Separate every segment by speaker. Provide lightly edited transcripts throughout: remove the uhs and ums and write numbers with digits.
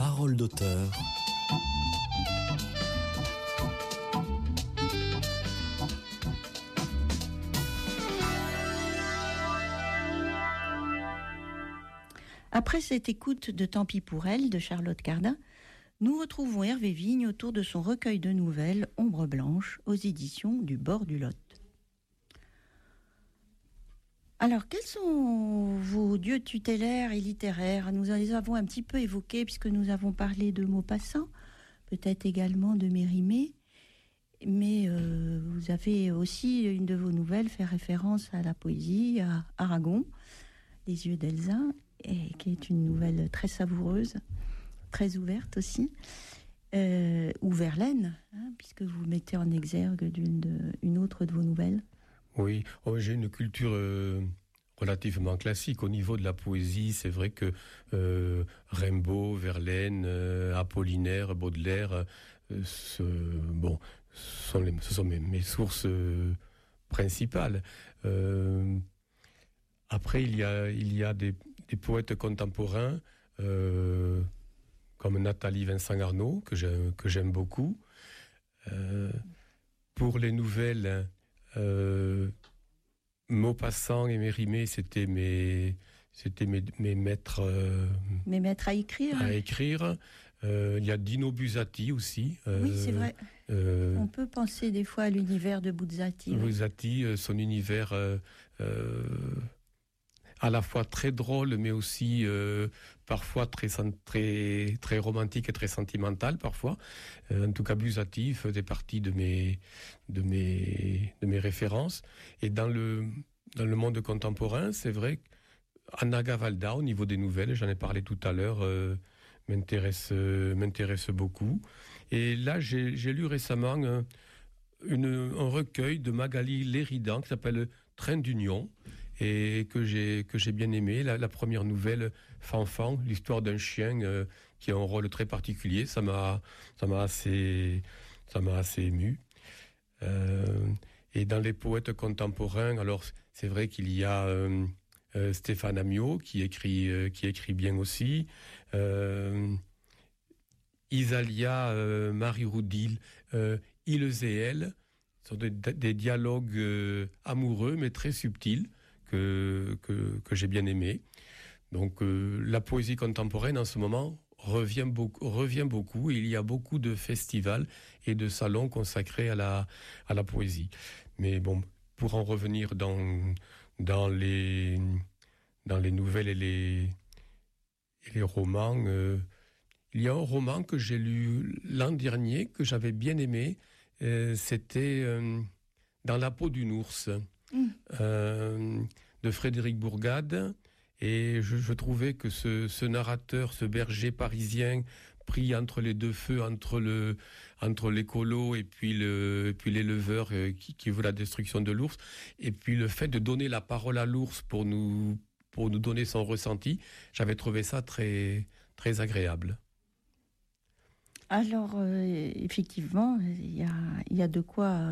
Speaker 1: Parole d'auteur.
Speaker 2: Après cette écoute de Tant pis pour elle de Charlotte Cardin, nous retrouvons Hervé Vigne autour de son recueil de nouvelles Ombre blanche aux éditions du Bord du Lot. Alors, quels sont vos dieux tutélaires et littéraires ? Nous les avons un petit peu évoqués puisque nous avons parlé de Maupassant, peut-être également de Mérimée, mais vous avez aussi, une de vos nouvelles, fait référence à la poésie, à Aragon, Les yeux d'Elsa, et qui est une nouvelle très savoureuse, très ouverte aussi, ou Verlaine, puisque vous mettez en exergue une autre de vos nouvelles.
Speaker 3: Oui, j'ai une culture relativement classique. Au niveau de la poésie, c'est vrai que Rimbaud, Verlaine, Apollinaire, Baudelaire, ce sont mes sources principales. Après, il y a des poètes contemporains comme Nathalie Vincent-Arnaud, que j'aime beaucoup. Pour les nouvelles, Maupassant et Mérimée, c'était mes maîtres.
Speaker 2: Mes maîtres à écrire.
Speaker 3: Il y a Dino Buzzati aussi.
Speaker 2: Oui, c'est vrai. On peut penser des fois à l'univers de Buzzati.
Speaker 3: Buzzati, son univers à la fois très drôle, mais aussi parfois très romantique et très sentimental parfois. En tout cas, Buzzati faisait partie de mes références. Et dans le monde contemporain, c'est vrai qu'Anna Gavalda, au niveau des nouvelles, j'en ai parlé tout à l'heure, m'intéresse beaucoup. Et là, j'ai lu récemment un recueil de Magali Léridan qui s'appelle Train d'Union, et que j'ai bien aimé. La première nouvelle, Fanfan, l'histoire d'un chien qui a un rôle très particulier. Ça m'a assez ému. Et dans les poètes contemporains, alors c'est vrai qu'il y a Stéphane Amiot qui écrit bien aussi. Isalia Marie-Roudil, Ils et elles, sont des dialogues amoureux mais très subtils que j'ai bien aimé. Donc la poésie contemporaine en ce moment revient beaucoup. Il y a beaucoup de festivals et de salons consacrés à la poésie. Mais bon, pour en revenir dans les nouvelles et les romans, il y a un roman que j'ai lu l'an dernier que j'avais bien aimé. C'était Dans la peau d'une ours, de Frédéric Bourgade. Et je trouvais que ce narrateur, ce berger parisien pris entre les deux feux, entre l'écolo et puis l'éleveur qui veut la destruction de l'ours, et puis le fait de donner la parole à l'ours pour nous donner son ressenti, j'avais trouvé ça très, très agréable.
Speaker 2: Alors, effectivement, il y a de quoi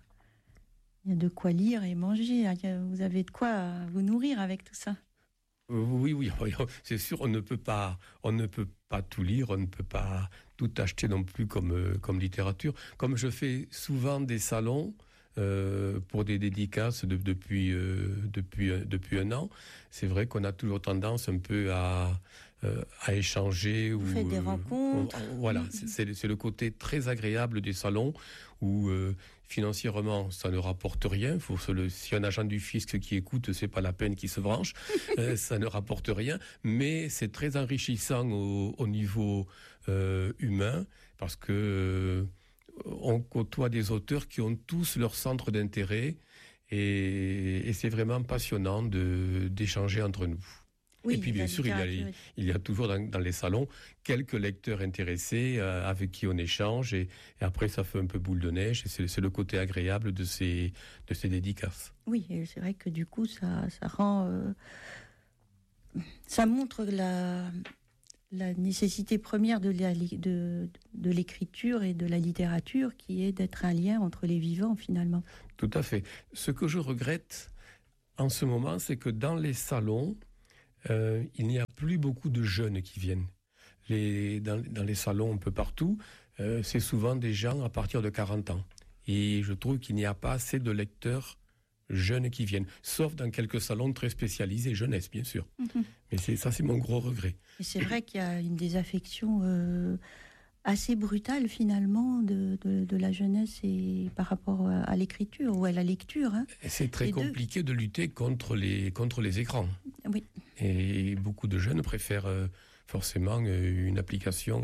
Speaker 2: lire et manger. Vous avez de quoi vous nourrir avec tout ça.
Speaker 3: Oui, c'est sûr, on ne peut pas tout lire, on ne peut pas tout acheter non plus comme littérature. Comme je fais souvent des salons pour des dédicaces depuis un an, c'est vrai qu'on a toujours tendance un peu à échanger.
Speaker 2: Vous faites des rencontres.
Speaker 3: Voilà, c'est le côté très agréable des salons où financièrement ça ne rapporte rien. Si un agent du fisc qui écoute, c'est pas la peine qu'il se branche. Ça ne rapporte rien, mais c'est très enrichissant au niveau humain parce que on côtoie des auteurs qui ont tous leur centre d'intérêt et c'est vraiment passionnant d'échanger entre nous. Oui, et puis bien sûr, il y a toujours dans les salons quelques lecteurs intéressés avec qui on échange et après ça fait un peu boule de neige et c'est le côté agréable de ces dédicaces.
Speaker 2: Oui, et c'est vrai que du coup ça rend ça montre la nécessité première de l'écriture et de la littérature qui est d'être un lien entre les vivants finalement.
Speaker 3: Tout à fait. Ce que je regrette en ce moment, c'est que dans les salons, il n'y a plus beaucoup de jeunes qui viennent. dans les salons un peu partout, c'est souvent des gens à partir de 40 ans. Et je trouve qu'il n'y a pas assez de lecteurs jeunes qui viennent, sauf dans quelques salons très spécialisés, jeunesse bien sûr. Mais c'est mon gros regret.
Speaker 2: Et c'est vrai qu'il y a une désaffection assez brutale finalement de la jeunesse et par rapport à l'écriture ou à la lecture. Hein.
Speaker 3: Et c'est très compliqué de lutter contre les écrans.
Speaker 2: Oui.
Speaker 3: Et beaucoup de jeunes préfèrent forcément une application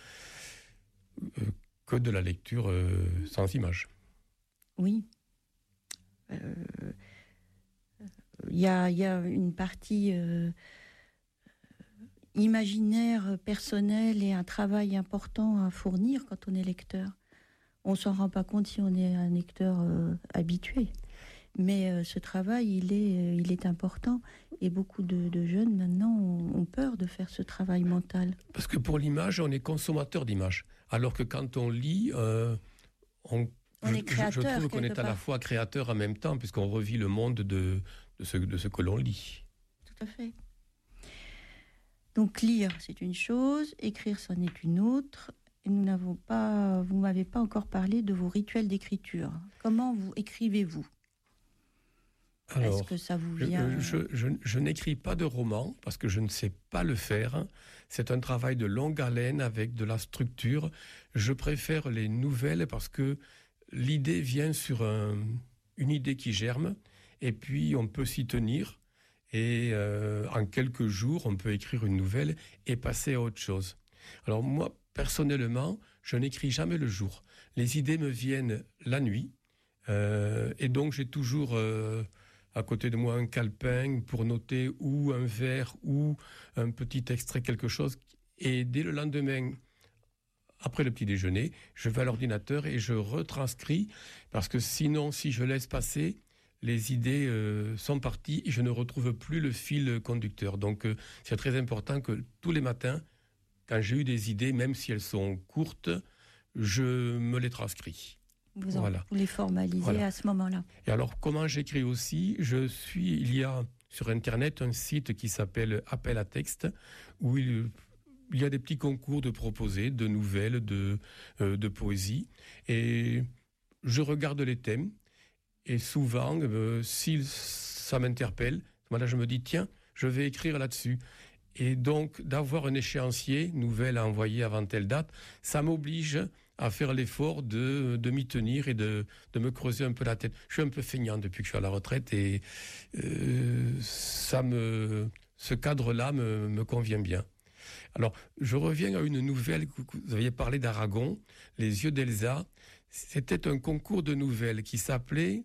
Speaker 3: que de la lecture sans image.
Speaker 2: Oui. Il y a une partie imaginaire, personnel et un travail important à fournir quand on est lecteur. On ne s'en rend pas compte si on est un lecteur habitué. Mais ce travail, il est important. Et beaucoup de jeunes, maintenant, ont peur de faire ce travail mental.
Speaker 3: Parce que pour l'image, on est consommateur d'images. Alors que quand on lit,
Speaker 2: on est créateur.
Speaker 3: Je trouve qu'on est à la fois créateur en même temps, puisqu'on revit le monde de ce que l'on lit.
Speaker 2: Tout à fait. Donc lire, c'est une chose, écrire, c'en est une autre. Et vous m'avez pas encore parlé de vos rituels d'écriture. Comment vous écrivez-vous ?
Speaker 3: Alors,
Speaker 2: est-ce que ça vous vient...
Speaker 3: je n'écris pas de roman parce que je ne sais pas le faire. C'est un travail de longue haleine avec de la structure. Je préfère les nouvelles parce que l'idée vient sur une idée qui germe et puis on peut s'y tenir. Et en quelques jours, on peut écrire une nouvelle et passer à autre chose. Alors moi, personnellement, je n'écris jamais le jour. Les idées me viennent la nuit. Et donc, j'ai toujours à côté de moi un calepin pour noter ou un vers ou un petit extrait, quelque chose. Et dès le lendemain, après le petit déjeuner, je vais à l'ordinateur et je retranscris. Parce que sinon, si je laisse passer... les idées sont parties et je ne retrouve plus le fil conducteur. Donc, c'est très important que tous les matins, quand j'ai eu des idées, même si elles sont courtes, je me les transcris.
Speaker 2: Vous les formalisez à ce moment-là.
Speaker 3: Et alors, comment j'écris aussi ? Il y a sur Internet un site qui s'appelle Appel à texte, où il y a des petits concours de proposés, de nouvelles, de poésie. Et je regarde les thèmes. Et souvent, si ça m'interpelle, là, je me dis, tiens, je vais écrire là-dessus. Et donc, d'avoir un échéancier, nouvelle à envoyer avant telle date, ça m'oblige à faire l'effort de m'y tenir et de me creuser un peu la tête. Je suis un peu feignant depuis que je suis à la retraite et ce cadre-là me convient bien. Alors, je reviens à une nouvelle, vous aviez parlé d'Aragon, Les yeux d'Elsa. C'était un concours de nouvelles qui s'appelait...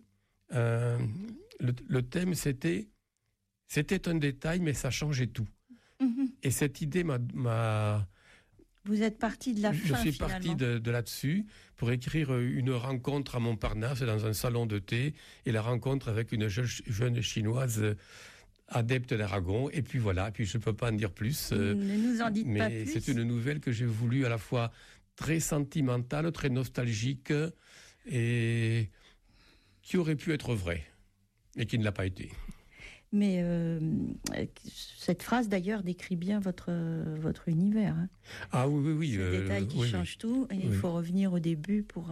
Speaker 3: le thème, c'était un détail, mais ça changeait tout. Et cette idée m'a...
Speaker 2: Vous êtes parti de la fin,
Speaker 3: Je suis parti de là-dessus pour écrire une rencontre à Montparnasse, dans un salon de thé, et la rencontre avec une jeune chinoise adepte d'Aragon. Et puis voilà, puis je ne peux pas en dire plus.
Speaker 2: Ne nous en dites pas plus.
Speaker 3: Mais c'est une nouvelle que j'ai voulu à la fois très sentimentale, très nostalgique, et qui aurait pu être vraie, et qui ne l'a pas été.
Speaker 2: Mais cette phrase, d'ailleurs, décrit bien votre univers. Hein.
Speaker 3: Ah oui.
Speaker 2: C'est le détail qui change tout, et il faut revenir au début pour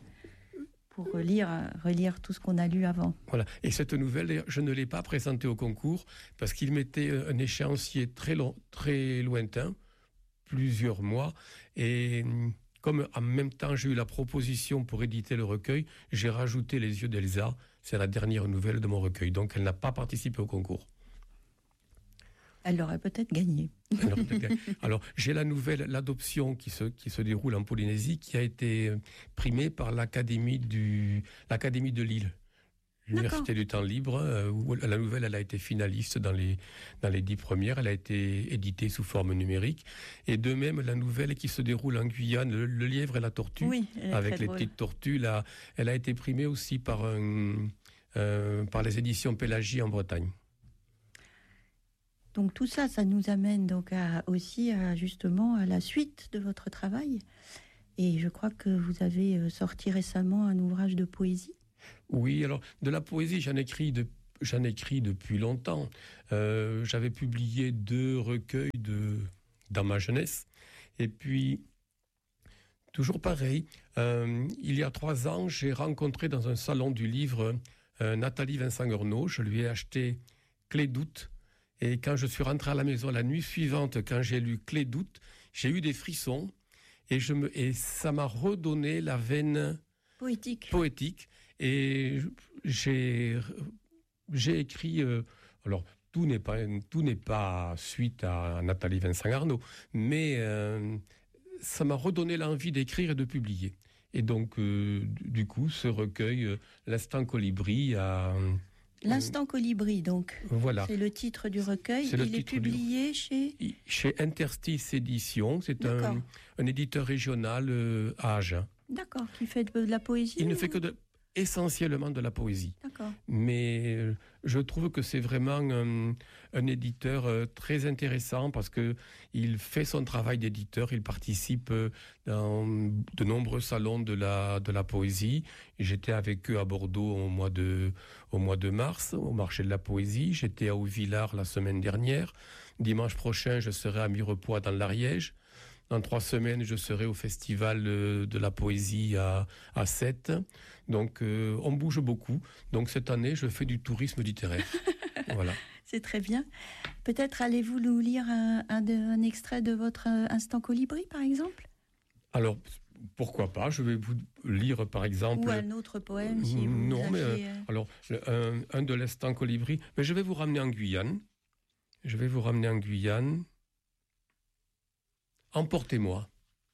Speaker 2: relire tout ce qu'on a lu avant.
Speaker 3: Voilà. Et cette nouvelle, je ne l'ai pas présentée au concours, parce qu'il mettait un échéancier très lointain, plusieurs mois, et... Comme en même temps j'ai eu la proposition pour éditer le recueil, j'ai rajouté Les yeux d'Elsa. C'est la dernière nouvelle de mon recueil. Donc elle n'a pas participé au concours.
Speaker 2: Elle l'aurait peut-être gagné.
Speaker 3: Alors j'ai la nouvelle L'Adoption qui se déroule en Polynésie, qui a été primée par l'Académie de Lille. L'Université du temps libre, où la nouvelle elle a été finaliste dans les 10 premières, elle a été éditée sous forme numérique. Et de même, la nouvelle qui se déroule en Guyane, Le lièvre et la tortue, avec les petites tortues, là, elle a été primée aussi par les éditions Pélagie en Bretagne.
Speaker 2: Donc tout ça, ça nous amène donc justement à la suite de votre travail. Et je crois que vous avez sorti récemment un ouvrage de poésie.
Speaker 3: Oui, alors de la poésie, j'en écris depuis longtemps. J'avais publié 2 recueils dans ma jeunesse. Et puis, toujours pareil, il y a 3 ans, j'ai rencontré dans un salon du livre Nathalie Vincent-Gournot. Je lui ai acheté Clé d'août. Et quand je suis rentré à la maison la nuit suivante, quand j'ai lu Clé d'août, j'ai eu des frissons et ça m'a redonné la veine poétique. Et j'ai écrit. Alors, tout n'est pas suite à Nathalie Vincent-Gournot, mais ça m'a redonné l'envie d'écrire et de publier. Et donc, du coup, ce recueil, L'Instant Colibri,
Speaker 2: L'Instant Colibri, donc.
Speaker 3: Voilà.
Speaker 2: C'est le titre du recueil. Il est publié
Speaker 3: chez Interstice Éditions. C'est un éditeur régional à Agen.
Speaker 2: D'accord, qui fait de la poésie.
Speaker 3: Il ne fait que essentiellement de la poésie.
Speaker 2: D'accord.
Speaker 3: Mais je trouve que c'est vraiment un éditeur très intéressant parce qu'il fait son travail d'éditeur, il participe dans de nombreux salons de la poésie. J'étais avec eux à Bordeaux au mois de mars, au marché de la poésie. J'étais à Haut-Villars la semaine dernière. Dimanche prochain, je serai à Mirepoix dans l'Ariège. Dans 3 semaines, je serai au festival de la poésie à Sète. Donc, on bouge beaucoup. Donc, cette année, je fais du tourisme littéraire. Voilà.
Speaker 2: C'est très bien. Peut-être allez-vous nous lire un extrait de votre Instant Colibri, par exemple ?
Speaker 3: Alors, pourquoi pas ? Je vais vous lire, par exemple...
Speaker 2: Ou un autre poème, si vous
Speaker 3: Non,
Speaker 2: aviez...
Speaker 3: mais alors, un de l'Instant Colibri. Mais je vais vous ramener en Guyane. Emportez-moi.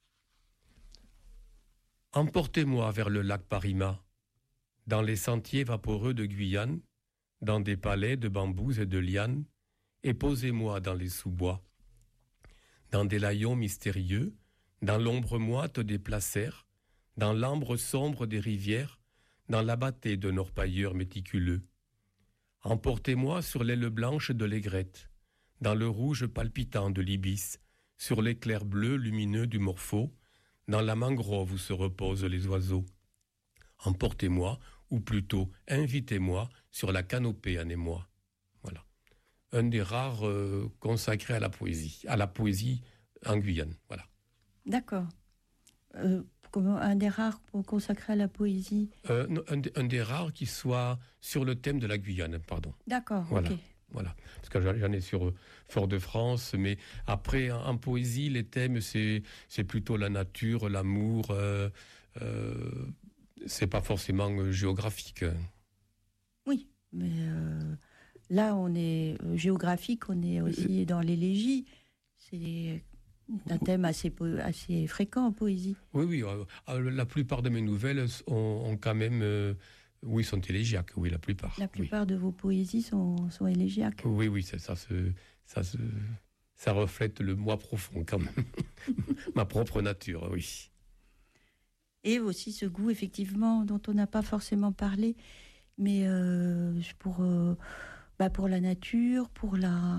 Speaker 3: Emportez-moi vers le lac Parima, dans les sentiers vaporeux de Guyane, dans des palais de bambous et de lianes, et posez-moi dans les sous-bois, dans des layons mystérieux, dans l'ombre moite des placers, dans l'ambre sombre des rivières, dans la bâtée d'un orpailleur méticuleux. Emportez-moi sur l'aile blanche de l'aigrette, dans le rouge palpitant de l'ibis, sur l'éclair bleu lumineux du morpho, dans la mangrove où se reposent les oiseaux. Emportez-moi, ou plutôt invitez-moi, sur la canopée en émoi. Voilà. Un des rares consacrés à la poésie en Guyane. Voilà.
Speaker 2: D'accord. Un des rares consacrés à la poésie.
Speaker 3: Un des rares qui soit sur le thème de la Guyane, pardon.
Speaker 2: D'accord,
Speaker 3: voilà.
Speaker 2: ok.
Speaker 3: Voilà, parce que j'en ai sur Fort-de-France, mais après, en poésie, les thèmes, c'est plutôt la nature, l'amour, c'est pas forcément géographique.
Speaker 2: Oui, mais là, on est géographique, on est aussi dans l'élégie. C'est un thème assez fréquent en poésie.
Speaker 3: Oui, la plupart de mes nouvelles ont quand même... oui, sont élégiaques, oui, la plupart.
Speaker 2: La plupart de vos poésies sont élégiaques.
Speaker 3: Oui, ça reflète le moi profond, quand même. Ma propre nature, oui.
Speaker 2: Et aussi ce goût, effectivement, dont on n'a pas forcément parlé, mais pour la nature, pour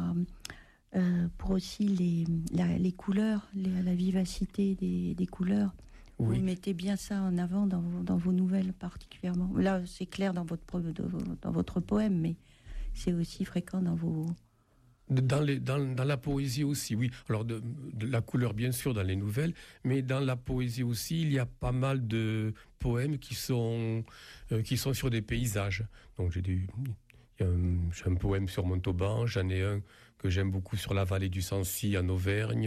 Speaker 2: aussi les couleurs, la vivacité des couleurs. Oui. Vous mettez bien ça en avant dans vos nouvelles particulièrement. Là, c'est clair dans votre poème, mais c'est aussi fréquent dans vos...
Speaker 3: Dans la poésie aussi, oui. Alors, de la couleur, bien sûr, dans les nouvelles, mais dans la poésie aussi, il y a pas mal de poèmes qui sont sur des paysages. Donc, j'ai un poème sur Montauban, j'en ai un que j'aime beaucoup sur la vallée du Sancy en Auvergne.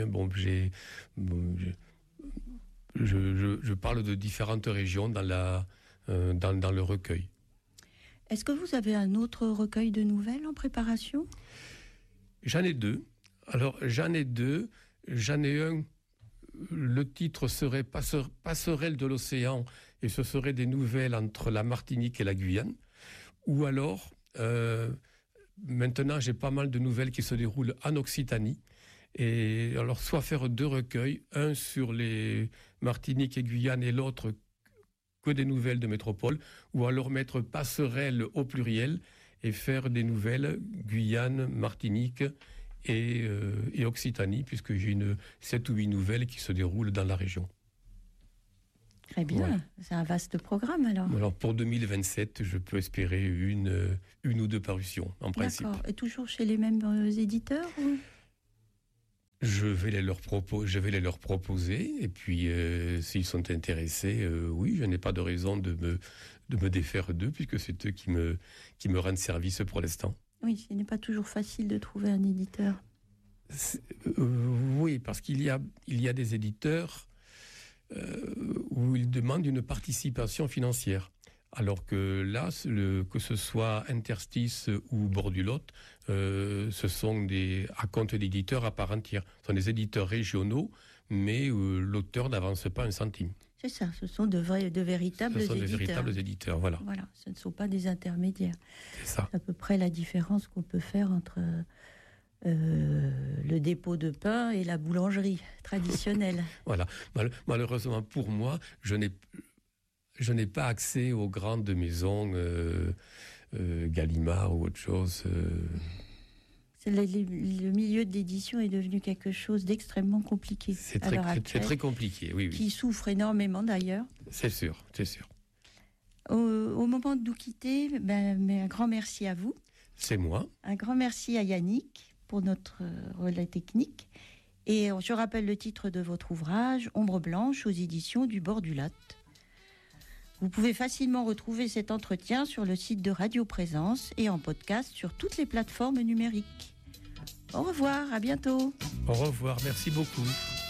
Speaker 3: Je parle de différentes régions dans le recueil.
Speaker 2: Est-ce que vous avez un autre recueil de nouvelles en préparation ?
Speaker 3: J'en ai 2. Alors, j'en ai un, le titre serait Passerelle de l'océan, et ce serait des nouvelles entre la Martinique et la Guyane. Ou alors, maintenant, j'ai pas mal de nouvelles qui se déroulent en Occitanie. Et alors, soit faire 2 recueils, un sur les Martinique et Guyane et l'autre que des nouvelles de métropole, ou alors mettre passerelle au pluriel et faire des nouvelles Guyane, Martinique et Occitanie, puisque j'ai 7 ou 8 nouvelles qui se déroulent dans la région.
Speaker 2: Très bien, ouais. C'est un vaste programme alors.
Speaker 3: Alors pour 2027, je peux espérer une ou 2 parutions, en principe.
Speaker 2: D'accord, et toujours chez les mêmes éditeurs ou...
Speaker 3: Je vais les leur proposer, et puis s'ils sont intéressés, oui, je n'ai pas de raison de me défaire d'eux, puisque c'est eux qui me rendent service pour l'instant.
Speaker 2: Oui, ce n'est pas toujours facile de trouver un éditeur.
Speaker 3: Oui, parce qu'il y a des éditeurs où ils demandent une participation financière. Alors que là, que ce soit Interstice ou Bordulotte, ce sont des comptes d'éditeurs à part entière. Ce sont des éditeurs régionaux, mais l'auteur n'avance pas un centime.
Speaker 2: C'est ça, ce sont de véritables éditeurs.
Speaker 3: Ce sont des véritables éditeurs, voilà.
Speaker 2: Voilà, ce ne sont pas des intermédiaires.
Speaker 3: C'est ça.
Speaker 2: C'est à peu près la différence qu'on peut faire entre le dépôt de pain et la boulangerie traditionnelle.
Speaker 3: Voilà. Malheureusement pour moi, je n'ai pas accès aux grandes maisons Gallimard ou autre chose.
Speaker 2: Le milieu de l'édition est devenu quelque chose d'extrêmement compliqué.
Speaker 3: C'est très compliqué, oui.
Speaker 2: Qui souffre énormément d'ailleurs.
Speaker 3: C'est sûr.
Speaker 2: Au moment de nous quitter, un grand merci à vous.
Speaker 3: C'est moi.
Speaker 2: Un grand merci à Yannick pour notre relais technique. Et je rappelle le titre de votre ouvrage, Ombre blanche, aux éditions du Bord du Lot. Vous pouvez facilement retrouver cet entretien sur le site de Radio Présence et en podcast sur toutes les plateformes numériques. Au revoir, à bientôt.
Speaker 3: Au revoir, merci beaucoup.